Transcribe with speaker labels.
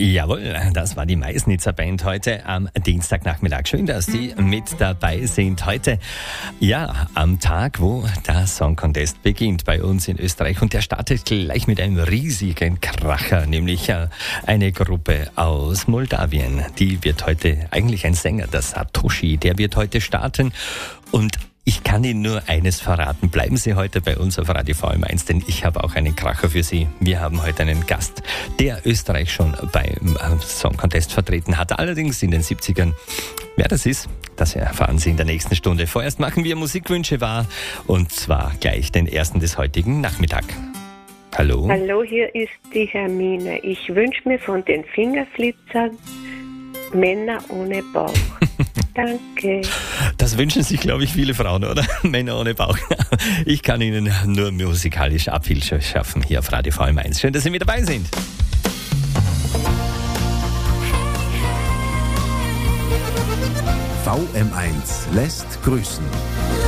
Speaker 1: Jawohl, das war die Meißnitzer Band heute am Dienstagnachmittag. Schön, dass Sie mit dabei sind heute. Ja, am Tag, wo der Song Contest beginnt bei uns in Österreich. Und der startet gleich mit einem riesigen Kracher, nämlich eine Gruppe aus Moldawien. Die wird heute, eigentlich ein Sänger, der Satoshi, der wird heute starten. Und ich kann Ihnen nur eines verraten. Bleiben Sie heute bei uns auf Radio VM1, denn ich habe auch einen Kracher für Sie. Wir haben heute einen Gast, der Österreich schon beim Song Contest vertreten hat. Allerdings in den 70ern. Wer das ist, das erfahren Sie in der nächsten Stunde. Vorerst machen wir Musikwünsche wahr. Und zwar gleich den ersten des heutigen Nachmittag. Hallo?
Speaker 2: Hallo, hier ist die Hermine. Ich wünsche mir von den Fingerflitzern Männer ohne Bauch. Danke.
Speaker 1: Das wünschen sich, glaube ich, viele Frauen, oder? Männer ohne Bauch. Ich kann Ihnen nur musikalisch Abhilfe schaffen hier auf Radio VM1. Schön, dass Sie mit dabei sind.
Speaker 3: VM1 lässt grüßen.